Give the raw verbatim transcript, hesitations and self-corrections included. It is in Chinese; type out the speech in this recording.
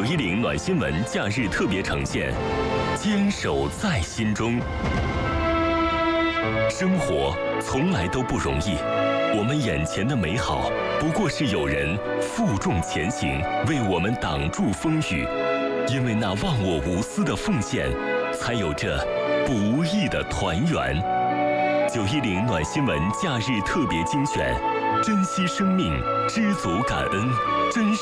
九一零暖新闻假日特别呈现，坚守在心中。生活从来都不容易，我们眼前的美好，不过是有人负重前行，为我们挡住风雨。因为那忘我无私的奉献，才有这不易的团圆。九一零暖新闻假日特别精选，珍惜生命，知足感恩，真实。